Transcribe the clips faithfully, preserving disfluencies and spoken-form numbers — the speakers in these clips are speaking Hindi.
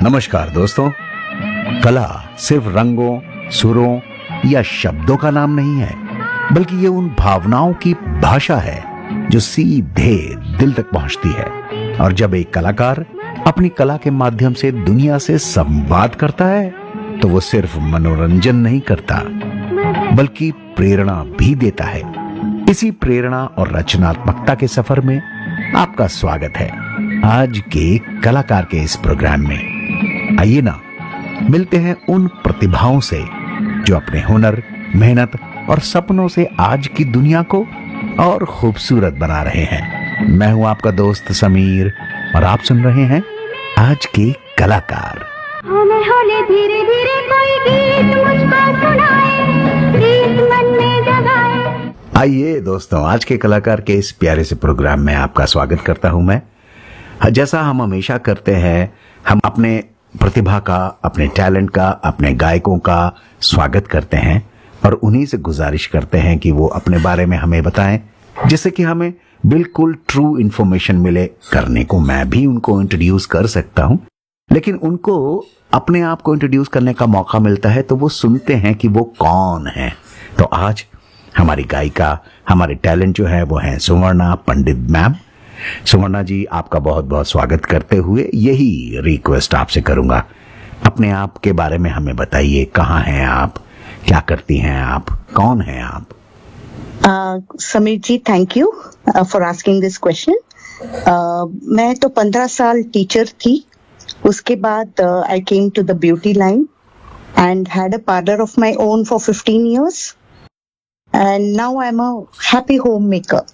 नमस्कार दोस्तों, कला सिर्फ रंगों, सुरों या शब्दों का नाम नहीं है, बल्कि ये उन भावनाओं की भाषा है जो सीधे दिल तक पहुंचती है। और जब एक कलाकार अपनी कला के माध्यम से दुनिया से संवाद करता है तो वो सिर्फ मनोरंजन नहीं करता बल्कि प्रेरणा भी देता है। इसी प्रेरणा और रचनात्मकता के सफर में आपका स्वागत है आज के कलाकार के इस प्रोग्राम में। आइए ना, मिलते हैं उन प्रतिभाओं से जो अपने हुनर, मेहनत और सपनों से आज की दुनिया को और खूबसूरत बना रहे हैं। मैं हूं आपका दोस्त समीर और आप सुन रहे हैं आज के कलाकार। होले होले धीरे धीरे कोई गीत मुझको सुनाए, गीत मन में जगाए। आइए दोस्तों, आज के कलाकार के इस प्यारे से प्रोग्राम में आपका स्वागत करता हूं मैं। जैसा हम हमेशा करते हैं, हम अपने प्रतिभा का, अपने टैलेंट का, अपने गायकों का स्वागत करते हैं और उन्हीं से गुजारिश करते हैं कि वो अपने बारे में हमें बताएं, जिससे कि हमें बिल्कुल ट्रू इंफॉर्मेशन मिले। करने को मैं भी उनको इंट्रोड्यूस कर सकता हूं, लेकिन उनको अपने आप को इंट्रोड्यूस करने का मौका मिलता है तो वो सुनते हैं कि वो कौन है। तो आज हमारी गायिका, हमारे टैलेंट जो है वो है सुवर्णा पंडित मैम। सुवर्णा जी, आपका बहुत बहुत स्वागत करते हुए यही रिक्वेस्ट आपसे करूंगा, अपने आप के बारे में हमें बताइए। कहाँ हैं आप, क्या करती हैं आप, कौन हैं आप? uh, Sameer ji, thank you for asking this question. मैं तो पंद्रह साल टीचर थी। उसके बाद आई came to the beauty line and had a parlour of my own for fifteen years and now I am a happy home maker.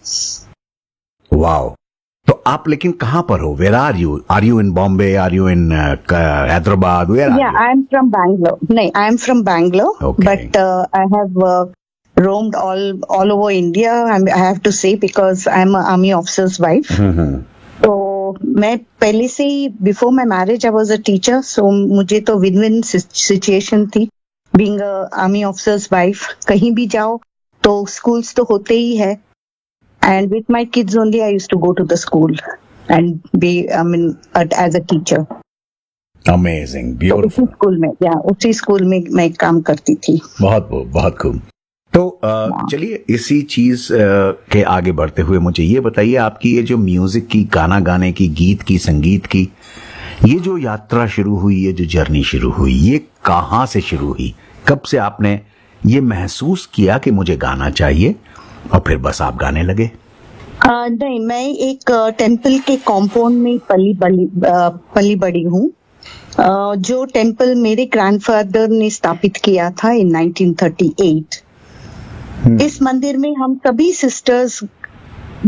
Wow! तो आप लेकिन कहाँ पर हो? Where are you? Are you in Bombay? Are you in Hyderabad? Where are या आई एम फ्रॉम बैंगलोर। नहीं, I am from Bangalore, but I have roamed all all over India. I'm, I have to say, because I'm an army officer's wife. तो मैं पहले से ही, before my marriage, I was a teacher. So मुझे तो win-win situation थी, being a army officer's wife. कहीं भी जाओ तो schools तो होते ही है. And with my kids only, I used to go to the school and be, I mean, as a teacher. Amazing, beautiful. उसी स्कूल में, या उसी स्कूल में मैं काम करती थी। बहुत बहुत खूब। तो चलिए इसी चीज के आगे बढ़ते हुए मुझे ये बताइए, आपकी ये जो म्यूजिक की, गाना गाने की, गीत की, संगीत की ये जो यात्रा शुरू हुई, ये जो जर्नी शुरू हुई, ये कहाँ से शुरू हुई? कब से आपने ये महसूस किया कि मुझे गाना चाहिए और फिर बस आप गाने लगे? uh, नहीं, मैं एक टेम्पल के कॉम्पाउंड में पली बड़ी पली बड़ी हूँ। uh, जो टेम्पल मेरे ग्रैंडफादर ने स्थापित किया था इन नाइनटीन थर्टी एट। इस मंदिर में हम सभी सिस्टर्स